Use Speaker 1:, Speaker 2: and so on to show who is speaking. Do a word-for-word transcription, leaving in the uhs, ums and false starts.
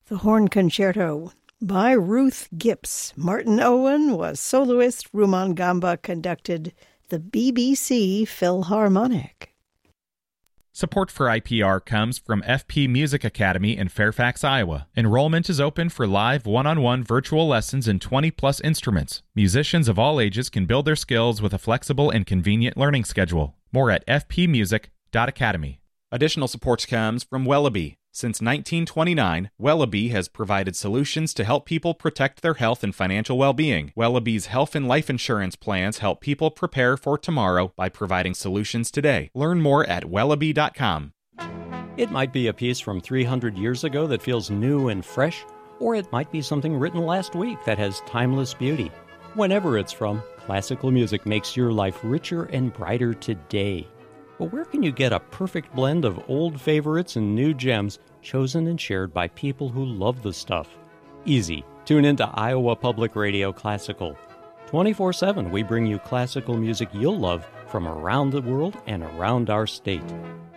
Speaker 1: The Horn Concerto by Ruth Gipps. Martin Owen was soloist. Rumaan Gamba conducted the B B C Philharmonic.
Speaker 2: Support for I P R comes from F P Music Academy in Fairfax, Iowa. Enrollment is open for live one-on-one virtual lessons in twenty-plus instruments. Musicians of all ages can build their skills with a flexible and convenient learning schedule. More at f p music dot academy. Additional support comes from Wellaby. Since nineteen twenty-nine, Wellaby has provided solutions to help people protect their health and financial well-being. Wellaby's health and life insurance plans help people prepare for tomorrow by providing solutions today. Learn more at wellaby dot com.
Speaker 3: It might be a piece from three hundred years ago that feels new and fresh, or it might be something written last week that has timeless beauty. Whenever it's from, classical music makes your life richer and brighter today. But where can you get a perfect blend of old favorites and new gems chosen and shared by people who love the stuff? Easy. Tune into Iowa Public Radio Classical. twenty-four seven, we bring you classical music you'll love from around the world and around our state.